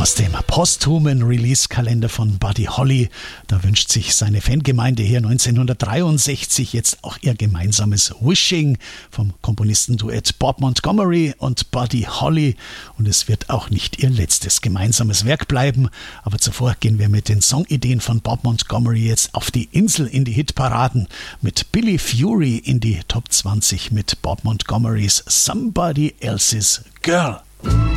aus dem posthumen Release-Kalender von Buddy Holly. Da wünscht sich seine Fangemeinde hier 1963 jetzt auch ihr gemeinsames Wishing vom Komponistenduett Bob Montgomery und Buddy Holly. Und es wird auch nicht ihr letztes gemeinsames Werk bleiben. Aber zuvor gehen wir mit den Songideen von Bob Montgomery jetzt auf die Insel in die Hitparaden. Mit Billy Fury in die Top 20 mit Bob Montgomerys Somebody Else's Girl.